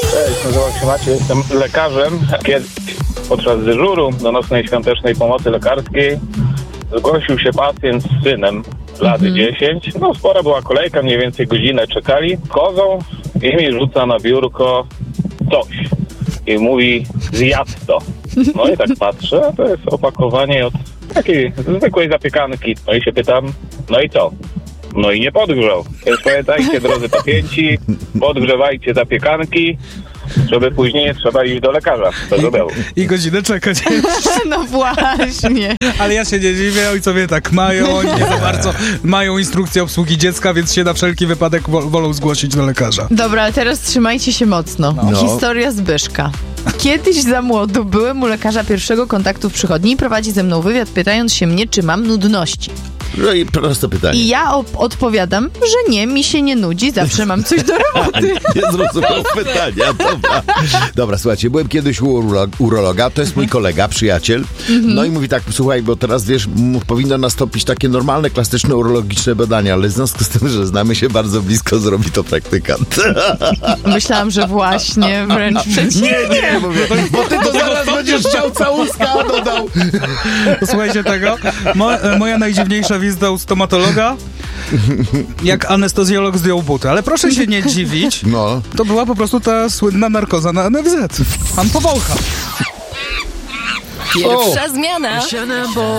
Cześć, nazywam się Maciej, jestem lekarzem. Kiedyś podczas dyżuru do nocnej świątecznej pomocy lekarskiej zgłosił się pacjent z synem lat 10. No spora była kolejka, mniej więcej godzinę czekali. Wchodzą i mi rzuca na biurko coś i mówi: zjadł to. No i tak patrzę, a to jest opakowanie od takiej zwykłej zapiekanki. No i się pytam, no i co? No i nie podgrzał. Więc pamiętajcie, drodzy pacjenci, podgrzewajcie zapiekanki, żeby później nie trzeba iść do lekarza. Bez objawów. I godzinę czekać. No właśnie. Ale ja się nie dziwię, ojcowie tak mają, oni nie za bardzo mają instrukcję obsługi dziecka, więc się na wszelki wypadek wolą zgłosić do lekarza. Dobra, ale teraz trzymajcie się mocno. No. Historia Zbyszka. Kiedyś za młodu byłem u lekarza pierwszego kontaktu w przychodni i prowadzi ze mną wywiad, pytając się mnie, czy mam nudności. No i proste pytanie. I ja odpowiadam, że nie, mi się nie nudzi, zawsze mam coś do roboty. Nie zrozumiał pytania, dobra. Dobra, słuchajcie, byłem kiedyś u urologa, to jest mój kolega, przyjaciel. No i mówi tak, słuchaj, bo teraz wiesz, powinno nastąpić takie normalne, klasyczne urologiczne badania, ale w związku z tym, że znamy się bardzo blisko, zrobi to praktykant. Myślałam, że właśnie wręcz przeciwnie. Nie, mówię, bo ty to zaraz będziesz chciał całuska, dodał. Posłuchajcie tego. Moja najdziwniejsza wizyta u stomatologa, jak anestezjolog zdjął buty. Ale proszę się nie dziwić, No. to była po prostu ta słynna narkoza na NFZ. Pan powącha. Pierwsza zmiana.